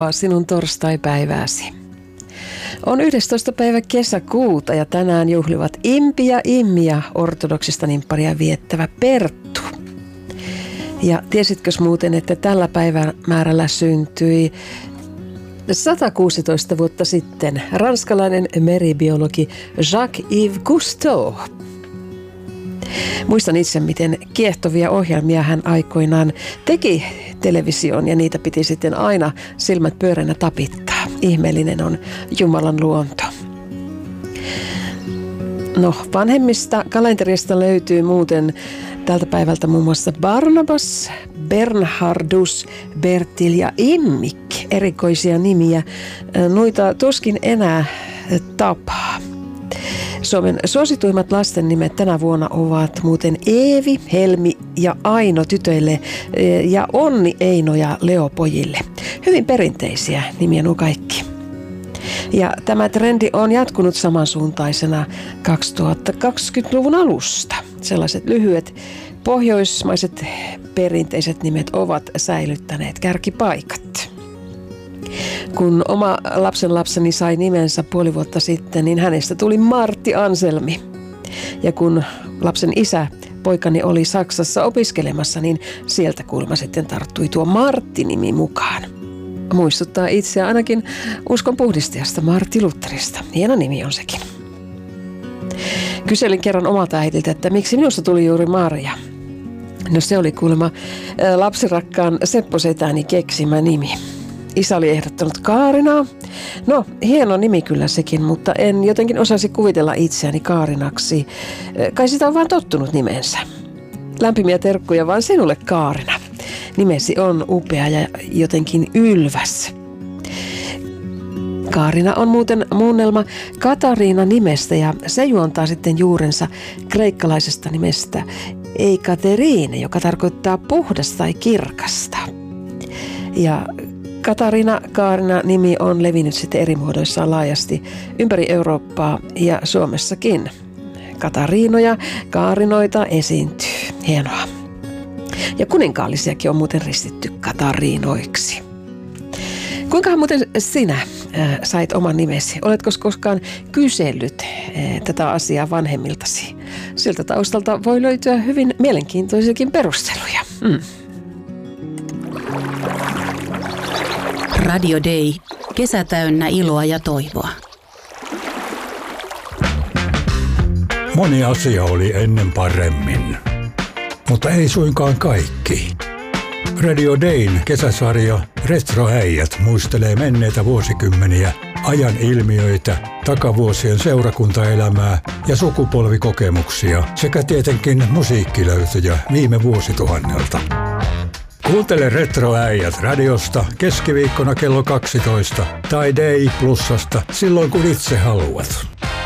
Sinun torstaipäivääsi. On 11. päivä kesäkuuta ja tänään juhlivat Impi ja Immi ortodoksista nimpparia viettävä Perttu. Ja tiesitkö muuten, että tällä päivämäärällä syntyi 116 vuotta sitten ranskalainen meribiologi Jacques-Yves Cousteau. Muistan itse, miten kiehtovia ohjelmia hän aikoinaan teki televisioon ja niitä piti sitten aina silmät pyöränä tapittaa. Ihmeellinen on Jumalan luonto. No, vanhemmista kalenterista löytyy muuten tältä päivältä muun muassa Barnabas, Bernhardus, Bertil ja Immik. Erikoisia nimiä. Noita tuskin enää tapaa. Suomen suosituimmat lasten nimet tänä vuonna ovat muuten Eevi, Helmi ja Aino tytöille ja Onni, Eino ja Leo pojille. Hyvin perinteisiä nimiä nuo kaikki. Ja tämä trendi on jatkunut samansuuntaisena 2020-luvun alusta. Sellaiset lyhyet pohjoismaiset perinteiset nimet ovat säilyttäneet kärkipaikat. Kun oma lapsenlapseni sai nimensä puoli vuotta sitten, niin hänestä tuli Martti Anselmi. Ja kun lapsen isä, poikani, oli Saksassa opiskelemassa, niin sieltä kuulemma sitten tarttui tuo Martti-nimi mukaan. Muistuttaa itseä ainakin uskon puhdistajasta Martti Lutherista. Hieno nimi on sekin. Kyselin kerran omalta äidiltä, että miksi minusta tuli juuri Maria. No se oli kuulemma lapsirakkaan Seppo-setäni keksimä nimi. Isä oli ehdottanut Kaarinaa. No, hieno nimi kyllä sekin, mutta en jotenkin osaisi kuvitella itseäni Kaarinaksi. Kai sitä on vaan tottunut nimensä. Lämpimiä terkkuja vaan sinulle, Kaarina. Nimesi on upea ja jotenkin ylväs. Kaarina on muuten muunnelma Katariina nimestä ja se juontaa sitten juurensa kreikkalaisesta nimestä Eikateriine, joka tarkoittaa puhdasta tai kirkasta. Ja Kaarina nimi on levinnyt sitten eri muodoissaan laajasti ympäri Eurooppaa ja Suomessakin. Katariinoja, Kaarinoita esiintyy. Hienoa. Ja kuninkaallisiakin on muuten ristitty Katariinoiksi. Kuinka muuten sinä sait oman nimesi? Oletko koskaan kysellyt tätä asiaa vanhemmiltasi? Siltä taustalta voi löytyä hyvin mielenkiintoisiakin perusteluja. Radio Day. Kesä täynnä iloa ja toivoa. Moni asia oli ennen paremmin, mutta ei suinkaan kaikki. Radio Dayn kesäsarja Retroäijät muistelee menneitä vuosikymmeniä, ajan ilmiöitä, takavuosien seurakuntaelämää ja sukupolvikokemuksia sekä tietenkin musiikkilöytöjä viime vuosituhannelta. Kuuntele Retroäijät radiosta keskiviikkona kello 12 tai Day Plusasta silloin kun itse haluat.